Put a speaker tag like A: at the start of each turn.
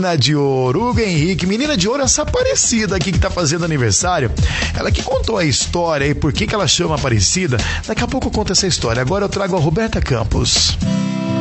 A: Menina de Ouro, Hugo Henrique. Menina de Ouro, essa Aparecida aqui que tá fazendo aniversário. Ela que contou a história e por que ela chama Aparecida. Daqui a pouco eu conto essa história. Agora eu trago a Roberta Campos.